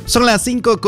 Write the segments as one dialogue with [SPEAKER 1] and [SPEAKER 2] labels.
[SPEAKER 1] Son las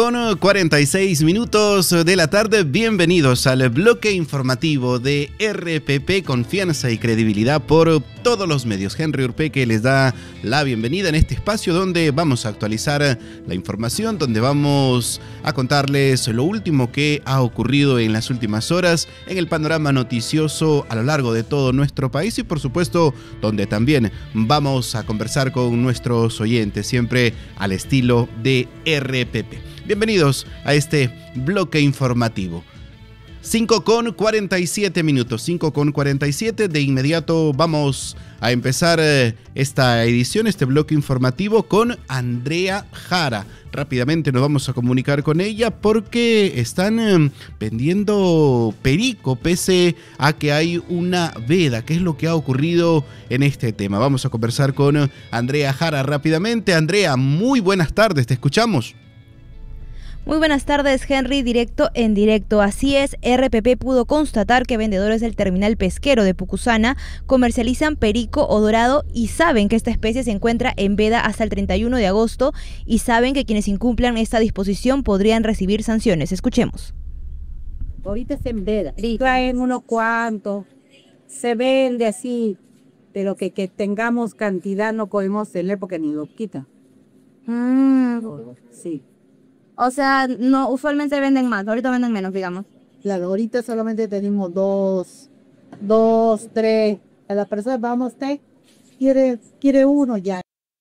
[SPEAKER 1] 5:46 de la tarde. Bienvenidos al bloque informativo de RPP, confianza y credibilidad por todos los medios. Henry Urpeque les da la bienvenida en este espacio donde vamos a actualizar la información, donde vamos a contarles lo último que ha ocurrido en las últimas horas en el panorama noticioso a lo largo de todo nuestro país y por supuesto donde también vamos a conversar con nuestros oyentes, siempre al estilo de RPP. Bienvenidos a este bloque informativo. 5:47, 5:47. De inmediato vamos a empezar esta edición, este bloque informativo con Andrea Jara. Rápidamente nos vamos a comunicar con ella porque están vendiendo perico pese a que hay una veda. ¿Qué es lo que ha ocurrido en este tema? Vamos a conversar con Andrea Jara rápidamente. Andrea, muy buenas tardes, te escuchamos.
[SPEAKER 2] Muy buenas tardes, Henry, directo en directo. Así es, RPP pudo constatar que vendedores del terminal pesquero de Pucusana comercializan perico o dorado y saben que esta especie se encuentra en veda hasta el 31 de agosto y saben que quienes incumplan esta disposición podrían recibir sanciones. Escuchemos.
[SPEAKER 3] Ahorita es en veda, traen unos cuantos, se vende así, pero que tengamos cantidad no podemos tener porque ni lo quitan. Sí.
[SPEAKER 2] O sea, no, usualmente venden más, ahorita venden menos, digamos.
[SPEAKER 3] Claro, ahorita solamente tenemos dos, tres. A la persona, vamos, usted quiere uno ya.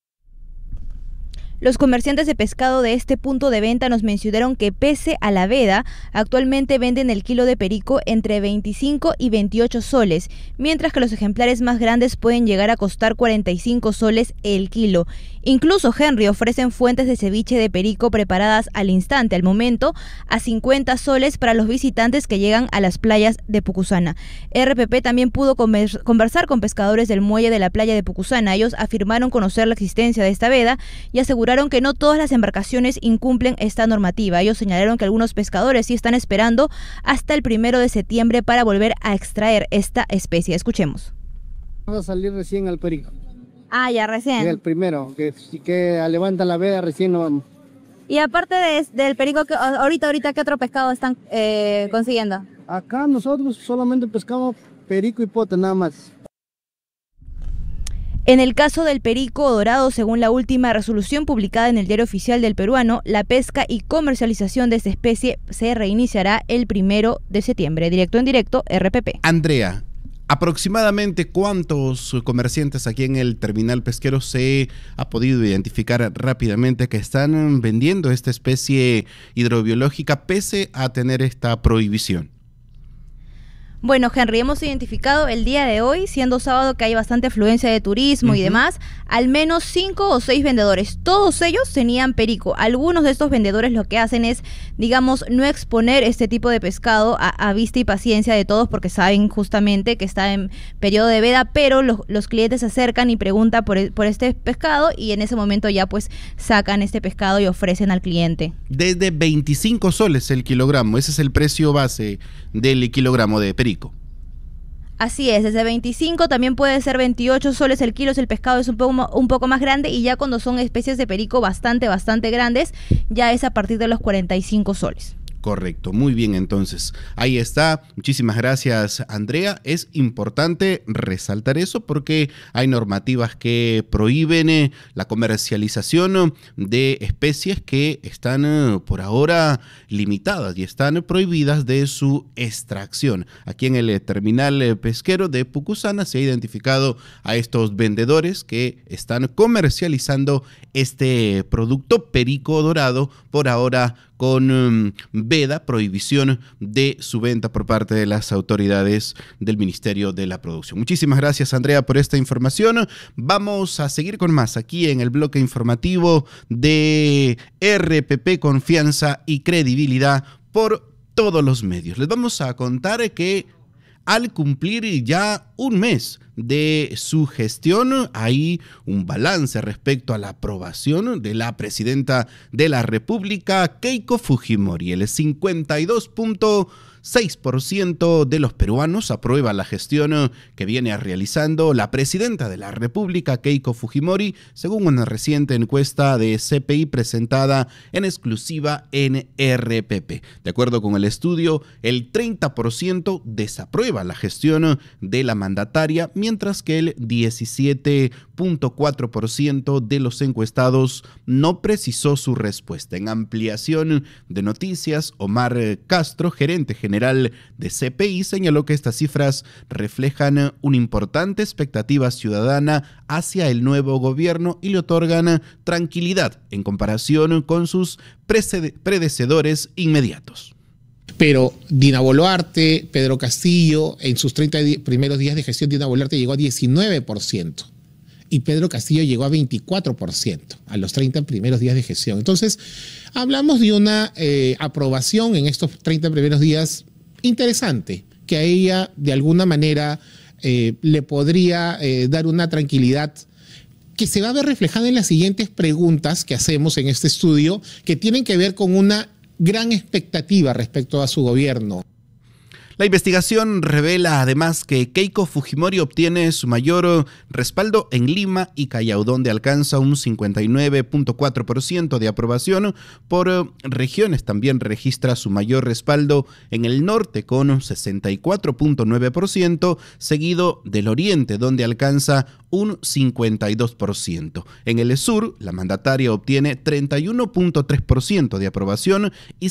[SPEAKER 2] Los comerciantes de pescado de este punto de venta nos mencionaron que pese a la veda, actualmente venden el kilo de perico entre 25 y 28 soles, mientras que los ejemplares más grandes pueden llegar a costar 45 soles el kilo. Incluso, Henry, ofrecen fuentes de ceviche de perico preparadas al instante, al momento, a 50 soles para los visitantes que llegan a las playas de Pucusana. RPP también pudo conversar con pescadores del muelle de la playa de Pucusana. Ellos afirmaron conocer la existencia de esta veda y aseguraron que no todas las embarcaciones incumplen esta normativa. Ellos señalaron que algunos pescadores sí están esperando hasta el 1 de septiembre para volver a extraer esta especie. Escuchemos.
[SPEAKER 4] Vamos a salir recién al perico.
[SPEAKER 2] Ah, ya recién.
[SPEAKER 4] El primero, que levanta la veda recién no vamos.
[SPEAKER 2] Y aparte del perico, ahorita, ¿qué otro pescado están consiguiendo?
[SPEAKER 4] Acá nosotros solamente pescamos perico y pota, nada más.
[SPEAKER 2] En el caso del perico dorado, según la última resolución publicada en el Diario Oficial del Peruano, la pesca y comercialización de esta especie se reiniciará el 1 de septiembre. Directo en directo, RPP.
[SPEAKER 1] Andrea, ¿aproximadamente cuántos comerciantes aquí en el terminal pesquero se ha podido identificar rápidamente que están vendiendo esta especie hidrobiológica pese a tener esta prohibición?
[SPEAKER 2] Bueno, Henry, hemos identificado el día de hoy, siendo sábado que hay bastante afluencia de turismo y demás, al menos 5 o 6 vendedores. Todos ellos tenían perico. Algunos de estos vendedores lo que hacen es, digamos, no exponer este tipo de pescado a vista y paciencia de todos porque saben justamente que está en periodo de veda, pero los clientes se acercan y preguntan por este pescado y en ese momento ya pues sacan este pescado y ofrecen al cliente.
[SPEAKER 1] Desde 25 soles el kilogramo, ese es el precio base del kilogramo de perico.
[SPEAKER 2] Así es, desde 25 también puede ser 28 soles el kilo si el pescado es un poco más grande y ya cuando son especies de perico bastante grandes, ya es a partir de los 45 soles.
[SPEAKER 1] Correcto, muy bien, entonces ahí está. Muchísimas gracias, Andrea. Es importante resaltar eso porque hay normativas que prohíben la comercialización de especies que están por ahora limitadas y están prohibidas de su extracción. Aquí en el terminal pesquero de Pucusana se ha identificado a estos vendedores que están comercializando este producto perico dorado por ahora con veda, prohibición de su venta por parte de las autoridades del Ministerio de la Producción. Muchísimas gracias, Andrea, por esta información. Vamos a seguir con más aquí en el bloque informativo de RPP, confianza y credibilidad por todos los medios. Les vamos a contar que al cumplir ya un mes de su gestión. Hay un balance respecto a la aprobación de la presidenta de la República, Keiko Fujimori. El 52.6% de los peruanos aprueba la gestión que viene realizando la presidenta de la República, Keiko Fujimori, según una reciente encuesta de CPI presentada en exclusiva en RPP. De acuerdo con el estudio, el 30% desaprueba la gestión de la mandataria, mientras que el 17.4% de los encuestados no precisó su respuesta. En ampliación de noticias, Omar Castro, gerente general de CPI, señaló que estas cifras reflejan una importante expectativa ciudadana hacia el nuevo gobierno y le otorgan tranquilidad en comparación con sus predecesores inmediatos.
[SPEAKER 5] Pero Dina Boluarte, Pedro Castillo, en sus 30 primeros días de gestión, Dina Boluarte llegó a 19% y Pedro Castillo llegó a 24% a los 30 primeros días de gestión. Entonces, hablamos de una aprobación en estos 30 primeros días interesante, que a ella de alguna manera le podría dar una tranquilidad que se va a ver reflejada en las siguientes preguntas que hacemos en este estudio, que tienen que ver con una gran expectativa respecto a su gobierno.
[SPEAKER 1] La investigación revela además que Keiko Fujimori obtiene su mayor respaldo en Lima y Callao, donde alcanza un 59.4% de aprobación. Por regiones también registra su mayor respaldo en el norte con 64.9%, seguido del oriente, donde alcanza un 52%. En el sur, la mandataria obtiene 31.3% de aprobación y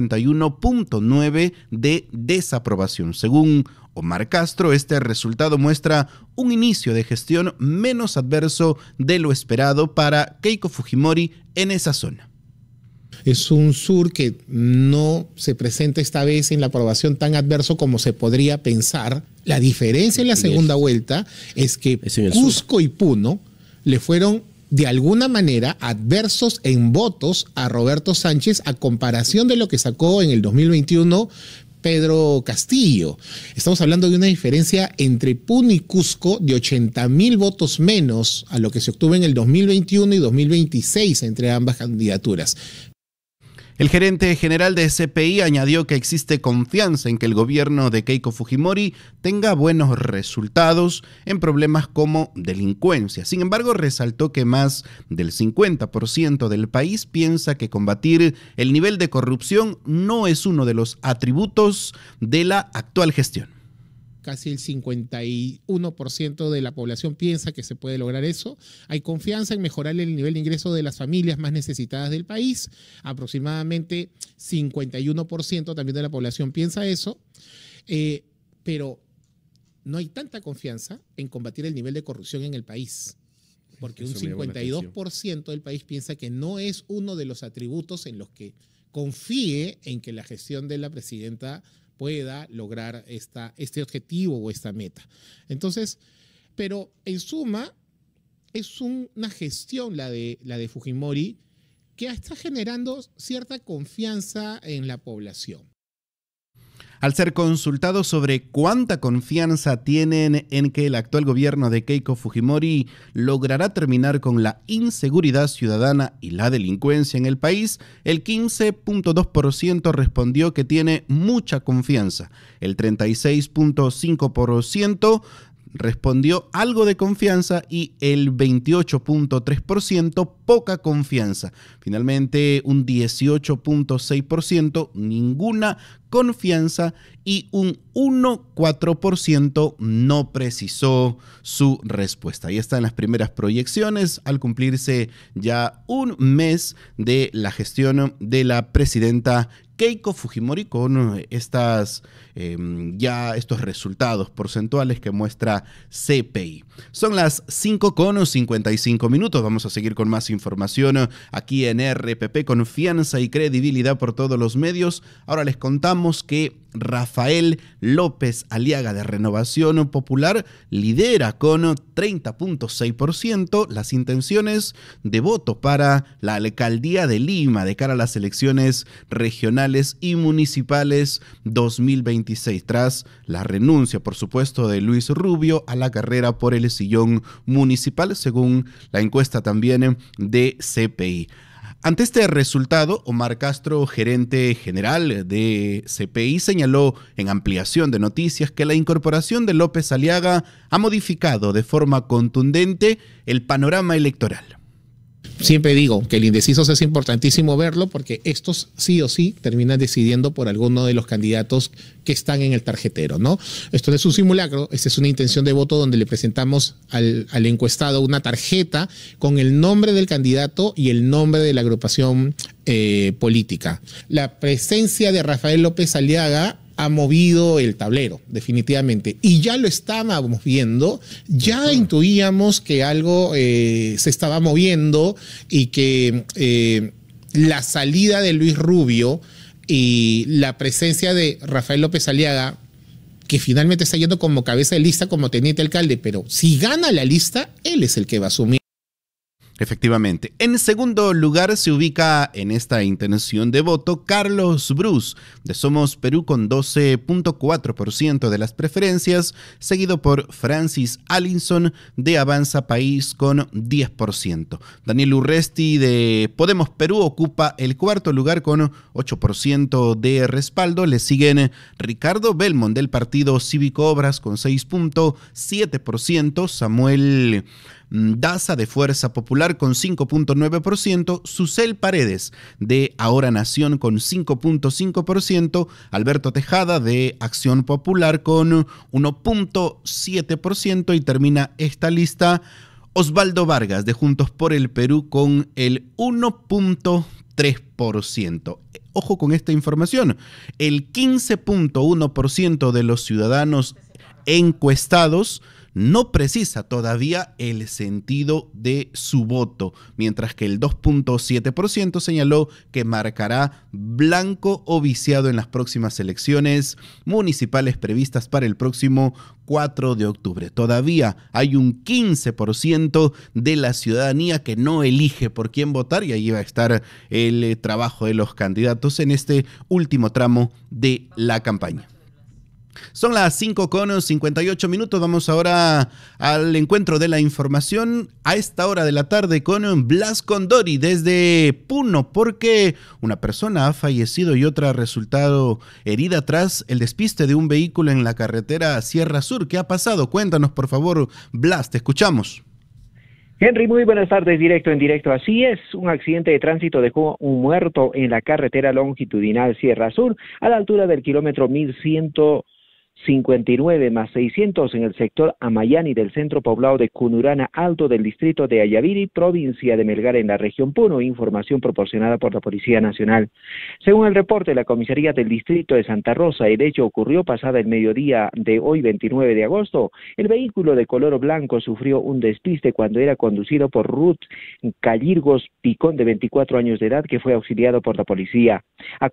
[SPEAKER 1] 51.9% de desaprobación. Según Omar Castro, este resultado muestra un inicio de gestión menos adverso de lo esperado para Keiko Fujimori en esa zona.
[SPEAKER 5] Es un sur que no se presenta esta vez en la aprobación tan adverso como se podría pensar. La diferencia en la segunda vuelta es que Cusco y Puno le fueron de alguna manera adversos en votos a Roberto Sánchez a comparación de lo que sacó en el 2021 Pedro Castillo. Estamos hablando de una diferencia entre Puno y Cusco de 80.000 votos menos a lo que se obtuvo en el 2021 y 2026 entre ambas candidaturas.
[SPEAKER 1] El gerente general de CPI añadió que existe confianza en que el gobierno de Keiko Fujimori tenga buenos resultados en problemas como delincuencia. Sin embargo, resaltó que más del 50% del país piensa que combatir el nivel de corrupción no es uno de los atributos de la actual gestión.
[SPEAKER 5] Casi el 51% de la población piensa que se puede lograr eso. Hay confianza en mejorar el nivel de ingreso de las familias más necesitadas del país. Aproximadamente 51% también de la población piensa eso. Pero no hay tanta confianza en combatir el nivel de corrupción en el país. Porque un 52% del país piensa que no es uno de los atributos en los que confíe en que la gestión de la presidenta pueda lograr este objetivo o esta meta. Entonces, pero en suma, es una gestión la de Fujimori que está generando cierta confianza en la población.
[SPEAKER 1] Al ser consultado sobre cuánta confianza tienen en que el actual gobierno de Keiko Fujimori logrará terminar con la inseguridad ciudadana y la delincuencia en el país, el 15.2% respondió que tiene mucha confianza, el 36.5% respondió algo de confianza y el 28.3% poca confianza. Finalmente, un 18.6% ninguna confianza y un 1.4% no precisó su respuesta. Ahí están las primeras proyecciones al cumplirse ya un mes de la gestión de la presidenta Keiko Fujimori con estos resultados porcentuales que muestra CPI. Son las 5:55. Vamos a seguir con más información aquí en RPP, confianza y credibilidad por todos los medios. Ahora les contamos que Rafael López Aliaga de Renovación Popular lidera con 30.6% las intenciones de voto para la alcaldía de Lima de cara a las elecciones regionales y municipales 2026, tras la renuncia, por supuesto, de Luis Rubio a la carrera por el sillón municipal, según la encuesta también de CPI. Ante este resultado, Omar Castro, gerente general de CPI, señaló en ampliación de noticias que la incorporación de López Aliaga ha modificado de forma contundente el panorama electoral.
[SPEAKER 5] Siempre digo que el indecisos es importantísimo verlo porque estos sí o sí terminan decidiendo por alguno de los candidatos que están en el tarjetero, ¿no? Esto no es un simulacro, esta es una intención de voto donde le presentamos al encuestado una tarjeta con el nombre del candidato y el nombre de la agrupación política. La presencia de Rafael López Aliaga ha movido el tablero, definitivamente. Y ya lo estábamos viendo, ya intuíamos que algo se estaba moviendo y que la salida de Luis Rubio y la presencia de Rafael López Aliaga, que finalmente está yendo como cabeza de lista, como teniente alcalde, pero si gana la lista, él es el que va a asumir.
[SPEAKER 1] Efectivamente. En segundo lugar se ubica en esta intención de voto Carlos Brus, de Somos Perú, con 12.4% de las preferencias, seguido por Francis Allinson de Avanza País con 10%. Daniel Urresti de Podemos Perú ocupa el cuarto lugar con 8% de respaldo. Le siguen Ricardo Belmont del Partido Cívico Obras con 6.7%, Samuel Daza de Fuerza Popular con 5.9%, Susel Paredes de Ahora Nación con 5.5%, Alberto Tejada de Acción Popular con 1.7% y termina esta lista Osvaldo Vargas de Juntos por el Perú con el 1.3%. Ojo con esta información, el 15.1% de los ciudadanos encuestados no precisa todavía el sentido de su voto, mientras que el 2.7% señaló que marcará blanco o viciado en las próximas elecciones municipales previstas para el próximo 4 de octubre. Todavía hay un 15% de la ciudadanía que no elige por quién votar, y ahí va a estar el trabajo de los candidatos en este último tramo de la campaña. Son las 5:58. Vamos ahora al encuentro de la información a esta hora de la tarde con Blas Condori desde Puno, porque una persona ha fallecido y otra ha resultado herida tras el despiste de un vehículo en la carretera Sierra Sur. ¿Qué ha pasado? Cuéntanos, por favor, Blas, te escuchamos.
[SPEAKER 6] Henry, muy buenas tardes, directo en directo. Así es, un accidente de tránsito dejó un muerto en la carretera longitudinal Sierra Sur, a la altura del kilómetro 1159 más 600 en el sector Amayani del centro poblado de Cunurana Alto del distrito de Ayaviri, provincia de Melgar, en la región Puno. Información proporcionada por la Policía Nacional. Según el reporte de la comisaría del distrito de Santa Rosa, el hecho ocurrió pasada el mediodía de hoy, 29 de agosto. El vehículo de color blanco sufrió un despiste cuando era conducido por Ruth Callirgos Picón, de 24 años de edad, que fue auxiliado por la policía.